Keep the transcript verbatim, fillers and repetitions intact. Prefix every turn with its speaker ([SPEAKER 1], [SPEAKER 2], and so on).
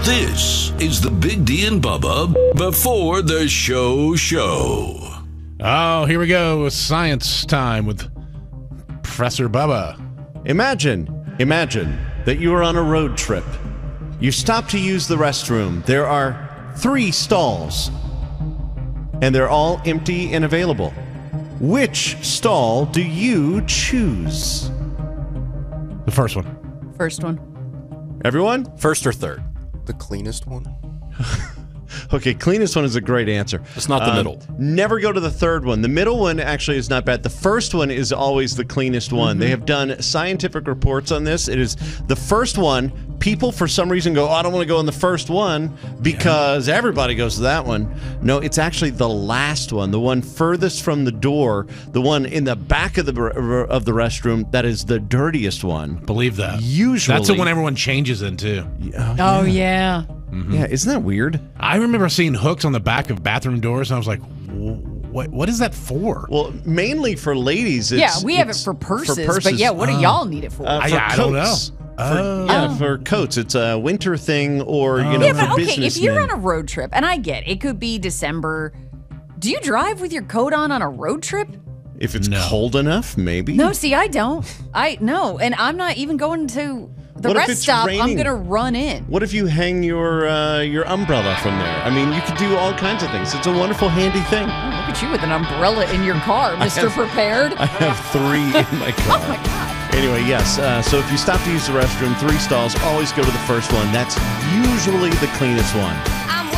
[SPEAKER 1] This is the Big D and Bubba before the show show.
[SPEAKER 2] Oh, here we go. Science time with Professor Bubba.
[SPEAKER 3] Imagine, imagine that you are on a road trip. You stop to use the restroom. There are three stalls, and they're all empty and available. Which stall do you choose?
[SPEAKER 2] The first one.
[SPEAKER 4] First one.
[SPEAKER 3] Everyone?
[SPEAKER 5] First or third?
[SPEAKER 6] The cleanest one?
[SPEAKER 3] Okay, cleanest one is a great answer.
[SPEAKER 5] It's not the
[SPEAKER 3] Um,
[SPEAKER 5] middle.
[SPEAKER 3] Never go to the third one. The middle one actually is not bad. The first one is always the cleanest one.
[SPEAKER 4] Mm-hmm.
[SPEAKER 3] They have done scientific reports on this. It is the first one. People, for some reason, go, oh, I don't want to go in the first one because yeah. everybody goes to that one. No, it's actually the last one, the one furthest from the door, the one in the back of the of the restroom that is the dirtiest one.
[SPEAKER 2] Believe that.
[SPEAKER 3] Usually.
[SPEAKER 2] That's the one everyone changes into.
[SPEAKER 3] Oh,
[SPEAKER 4] Oh, yeah.
[SPEAKER 2] Mm-hmm.
[SPEAKER 3] Yeah, isn't that weird?
[SPEAKER 2] I remember seeing hooks on the back of bathroom doors, and I was like, what What is that for?
[SPEAKER 3] Well, mainly for ladies. It's,
[SPEAKER 4] Yeah, we have it
[SPEAKER 3] it's
[SPEAKER 4] for purses,
[SPEAKER 3] for purses.
[SPEAKER 4] but yeah, what do
[SPEAKER 2] Oh.
[SPEAKER 4] y'all need it for?
[SPEAKER 3] Uh,
[SPEAKER 2] I-
[SPEAKER 3] for
[SPEAKER 2] yeah, I don't
[SPEAKER 3] coats.
[SPEAKER 2] know.
[SPEAKER 3] For,
[SPEAKER 2] Oh.
[SPEAKER 3] yeah,
[SPEAKER 4] Oh.
[SPEAKER 3] for coats. It's a winter thing or, you know,
[SPEAKER 4] yeah,
[SPEAKER 3] for
[SPEAKER 4] but okay, if
[SPEAKER 3] businessmen.
[SPEAKER 4] you're on a road trip, and I get it could be December, do you drive with your coat on on a road trip?
[SPEAKER 3] If it's
[SPEAKER 2] No.
[SPEAKER 3] cold enough, maybe.
[SPEAKER 4] No, see, I don't. I no, and I'm not even going to the
[SPEAKER 3] What if
[SPEAKER 4] rest
[SPEAKER 3] it's
[SPEAKER 4] stop. I'm
[SPEAKER 3] raining?
[SPEAKER 4] gonna run in.
[SPEAKER 3] What if you hang your uh, your umbrella from there? I mean, you could do all kinds of things. It's a wonderful, handy thing.
[SPEAKER 4] Oh, look at you with an umbrella in your car, Mister Prepared.
[SPEAKER 3] I have three in my car.
[SPEAKER 4] Oh my God.
[SPEAKER 3] Anyway, yes. Uh, so if you stop to use the restroom, three stalls, always go to the first one. That's usually the cleanest one.